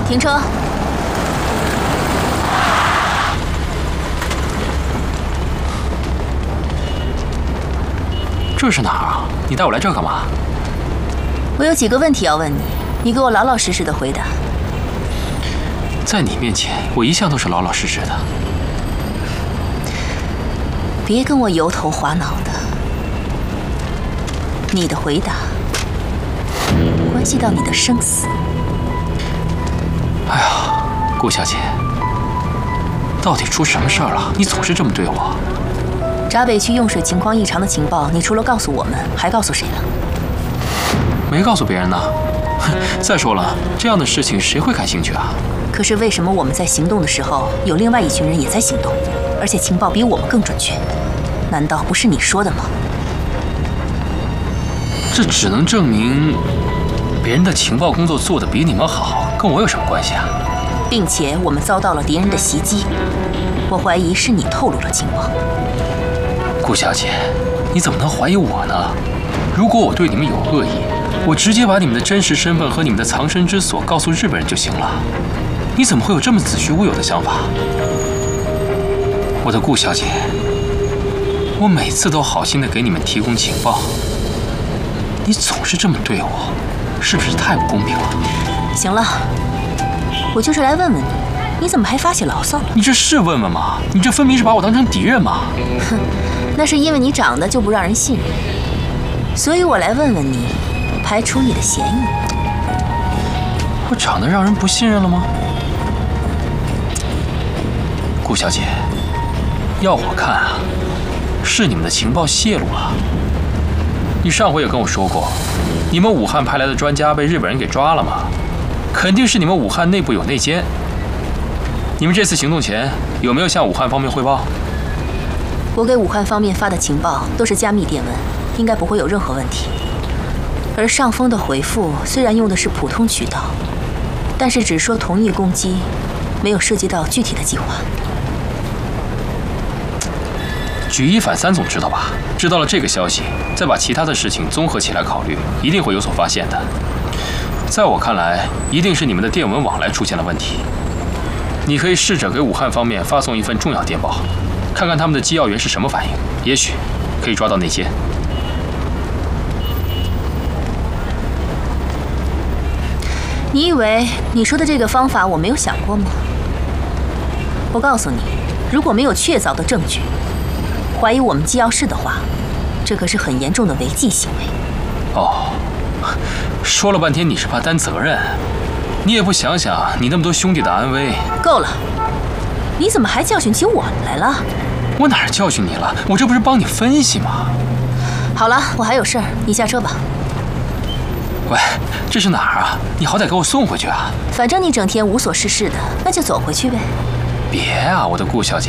停车。 这是哪儿啊？你带我来这儿干嘛？ 我有几个问题要问你，你给我老老实实的回答。 在你面前，我一向都是老老实实的。 别跟我油头滑脑的。你的回答关系到你的生死。 哎呀，顾小姐，到底出什么事儿了？你总是这么对我。 闸北区用水情况异常的情报，你除了告诉我们，还告诉谁了？ 没告诉别人呢。再说了，这样的事情谁会感兴趣啊？ 可是为什么我们在行动的时候，有另外一群人也在行动，而且情报比我们更准确？难道不是你说的吗？ 这只能证明别人的情报工作做得比你们好，跟我有什么关系啊？ 并且我们遭到了敌人的袭击，我怀疑是你透露了情报。 顾小姐，你怎么能怀疑我呢？如果我对你们有恶意，我直接把你们的真实身份和你们的藏身之所告诉日本人就行了。你怎么会有这么子虚乌有的想法？我的顾小姐，我每次都好心的给你们提供情报，你总是这么对我，是不是太不公平了？ 行了，我就是来问问你，你怎么还发起牢骚了？ 你这是问问吗？你这分明是把我当成敌人嘛！ 哼，那是因为你长得就不让人信任，所以我来问问你，排除你的嫌疑。 我长得让人不信任了吗？顾小姐，要我看啊，是你们的情报泄露了。你上回也跟我说过，你们武汉派来的专家被日本人给抓了嘛，肯定是你们武汉内部有内奸。你们这次行动前有没有向武汉方面汇报？ 我给武汉方面发的情报都是加密电文，应该不会有任何问题。而上峰的回复虽然用的是普通渠道，但是只说同意攻击，没有涉及到具体的计划。 举一反三总知道吧？知道了这个消息，再把其他的事情综合起来考虑，一定会有所发现的。在我看来，一定是你们的电文往来出现了问题。你可以试着给武汉方面发送一份重要电报，看看他们的机要员是什么反应，也许可以抓到内奸。 你以为你说的这个方法我没有想过吗？我告诉你，如果没有确凿的证据，怀疑我们机要室的话，这可是很严重的违纪行为。 哦，说了半天你是怕担责任，你也不想想你那么多兄弟的安危。 够了，你怎么还教训起我来了？ 我哪儿教训你了？我这不是帮你分析吗？ 好了，我还有事儿，你下车吧。 喂，这是哪儿啊？你好歹给我送回去啊！ 反正你整天无所事事的，那就走回去呗。 别啊，我的顾小姐。